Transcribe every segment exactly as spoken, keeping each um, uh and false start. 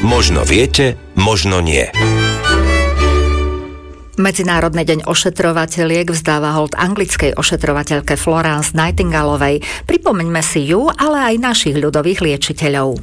Možno viete, možno nie. Medzinárodný deň ošetrovateľiek vzdáva hold anglickej ošetrovateľke Florence Nightingaleovej. Pripomeňme si ju, ale aj našich ľudových liečiteľov.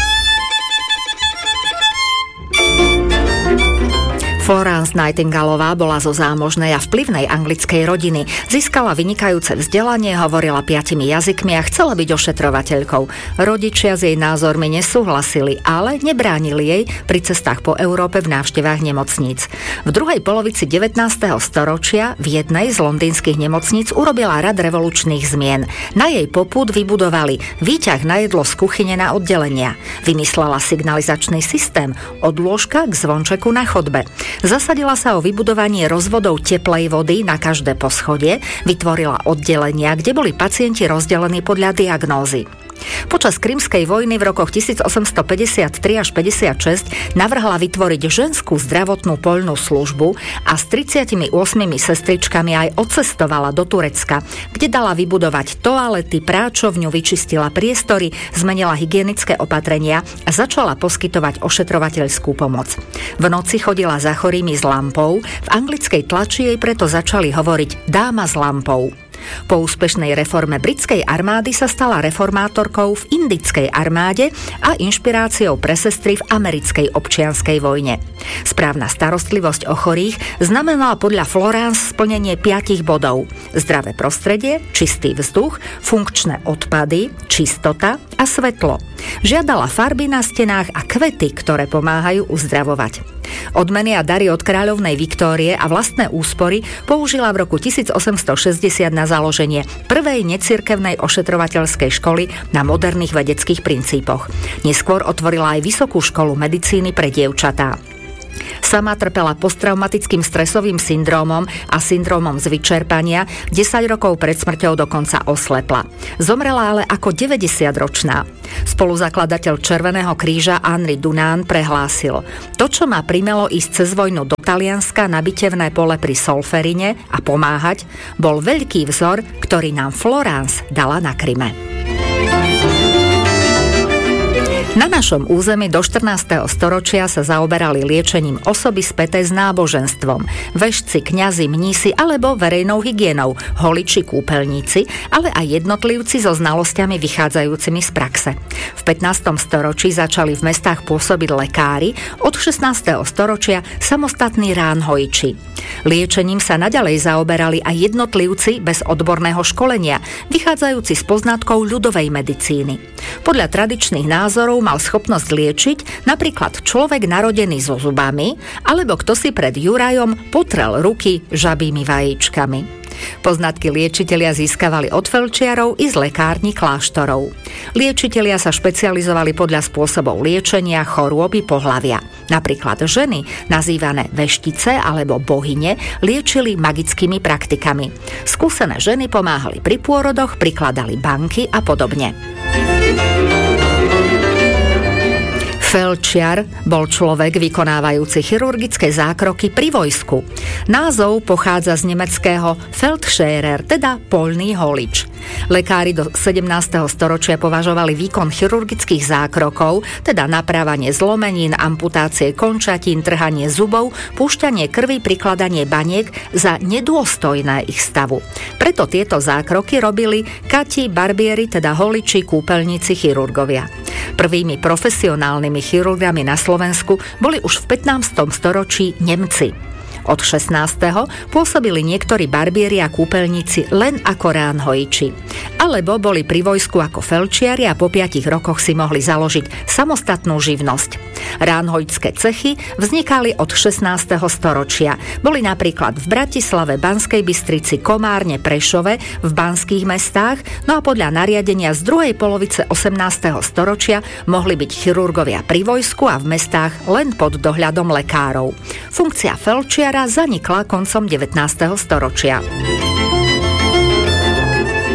Florence Nightingaleová bola zo zámožnej a vplyvnej anglickej rodiny. Získala vynikajúce vzdelanie, hovorila piatimi jazykmi a chcela byť ošetrovateľkou. Rodičia s jej názormi nesúhlasili, ale nebránili jej pri cestách po Európe v návštevách nemocníc. V druhej polovici devätnásteho storočia v jednej z londýnskych nemocníc urobila rad revolučných zmien. Na jej popud vybudovali výťah na jedlo z kuchyne na oddelenia. Vymyslela signalizačný systém od lôžka k zvončeku na chodbe. Zasadila sa o vybudovanie rozvodov teplej vody na každé poschodie, vytvorila oddelenia, kde boli pacienti rozdelení podľa diagnózy. Počas Krymskej vojny v rokoch tisícosemstopäťdesiattri až päťdesiatšesť navrhla vytvoriť ženskú zdravotnú poľnú službu a s tridsiatimi ôsmimi sestričkami aj odcestovala do Turecka, kde dala vybudovať toalety, práčovňu, vyčistila priestory, zmenila hygienické opatrenia a začala poskytovať ošetrovateľskú pomoc. V noci chodila za chorými s lampou, v anglickej tlači jej preto začali hovoriť dáma s lampou. Po úspešnej reforme britskej armády sa stala reformátorkou v indickej armáde a inšpiráciou pre sestry v americkej občianskej vojne. Správna starostlivosť o chorých znamenala podľa Florence splnenie piatich bodov: zdravé prostredie, čistý vzduch, funkčné odpady, čistota a svetlo. Žiadala farby na stenách a kvety, ktoré pomáhajú uzdravovať. Odmeny a dary od kráľovnej Viktórie a vlastné úspory použila v roku tisícosemstošesťdesiat na založenie prvej necirkevnej ošetrovateľskej školy na moderných vedeckých princípoch. Neskôr otvorila aj vysokú školu medicíny pre dievčatá. Sama trpela posttraumatickým stresovým syndrómom a syndrómom z vyčerpania, desať rokov pred smrťou dokonca oslepla. Zomrela ale ako deväťdesiatročná. Spoluzakladateľ Červeného kríža Henri Dunant prehlásil: to, čo ma primelo ísť cez vojnu do Talianska na bitevné pole pri Solferine a pomáhať, bol veľký vzor, ktorý nám Florence dala na Kryme. Na našom území do štrnásteho storočia sa zaoberali liečením osoby späté s náboženstvom. Vešci, kňazi, mnísi alebo verejnou hygienou, holiči, kúpeľníci, ale aj jednotlivci so znalosťami vychádzajúcimi z praxe. V pätnástom storočí začali v mestách pôsobiť lekári, od šestnásteho storočia samostatní ránhojiči. Liečením sa naďalej zaoberali aj jednotlivci bez odborného školenia, vychádzajúci z poznatkov ľudovej medicíny. Podľa tradičných názorov mal schopnosť liečiť napríklad človek narodený so zubami, alebo kto si pred Jurajom potrel ruky žabými vajíčkami. Poznatky liečitelia získavali od felčiarov i z lekární kláštorov. Liečitelia sa špecializovali podľa spôsobov liečenia, chorôb i pohlavia. Napríklad ženy, nazývané veštice alebo bohyne, liečili magickými praktikami. Skúsené ženy pomáhali pri pôrodoch, prikladali banky a podobne. Felčiar bol človek vykonávajúci chirurgické zákroky pri vojsku. Názov pochádza z nemeckého Feldscherer, teda poľný holič. Lekári do sedemnásteho storočia považovali výkon chirurgických zákrokov, teda naprávanie zlomenín, amputácie končatín, trhanie zubov, púšťanie krvi, prikladanie baniek za nedôstojné ich stavu. Preto tieto zákroky robili kati, barbieri, teda holiči, kúpeľníci, chirurgovia. Prvými profesionálnymi chirurgami na Slovensku boli už v pätnástom storočí Nemci. Od šestnásteho pôsobili niektorí barbieri a kúpeľníci len ako ránhojiči. Alebo boli pri vojsku ako felčiari a po piatich rokoch si mohli založiť samostatnú živnosť. Ránhojičské cechy vznikali od šestnásteho storočia. Boli napríklad v Bratislave, Banskej Bystrici, Komárne, Prešove, v banských mestách, no a podľa nariadenia z druhej polovice osemnásteho storočia mohli byť chirurgovia pri vojsku a v mestách len pod dohľadom lekárov. Funkcia felčiara zanikla koncom devätnásteho storočia.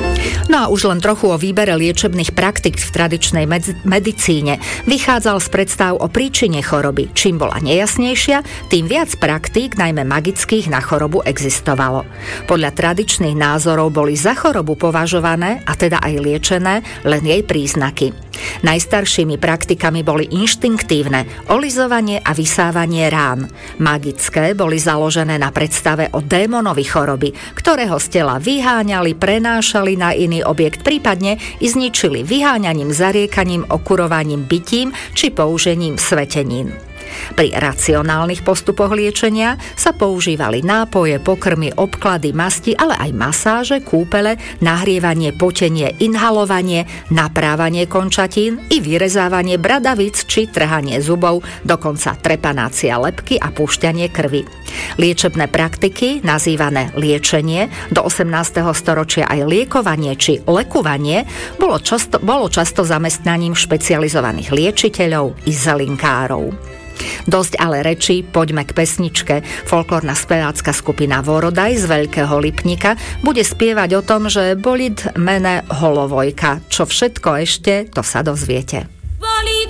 No a už len trochu o výbere liečebných praktik v tradičnej medzi- medicíne. Vychádzal z predstav o príčine choroby. Čím bola nejasnejšia, tým viac praktík, najmä magických, na chorobu existovalo. Podľa tradičných názorov boli za chorobu považované, a teda aj liečené, len jej príznaky. Najstaršími praktikami boli inštinktívne, olizovanie a vysávanie rán. Magické boli založené na predstave o démonovi choroby, ktorého z tela vyháňali, prenášali na iný objekt, prípadne i zničili vyháňaním, zariekaním, okurovaním, bitím či použením svetenín. Pri racionálnych postupoch liečenia sa používali nápoje, pokrmy, obklady, masti, ale aj masáže, kúpele, nahrievanie, potenie, inhalovanie, naprávanie končatín i vyrezávanie bradavíc či trhanie zubov, dokonca trepanácia lebky a púšťanie krvi. Liečebné praktiky, nazývané liečenie, do osemnásteho storočia aj liekovanie či lekovanie, bolo často, bolo často zamestnaním špecializovaných liečiteľov i zelinkárov. Dosť ale rečí, poďme k pesničke. Folklórna spevácka skupina Vorodaj z Veľkého Lipnika bude spievať o tom, že bolid mene holovojka. Čo všetko ešte, to sa dozviete.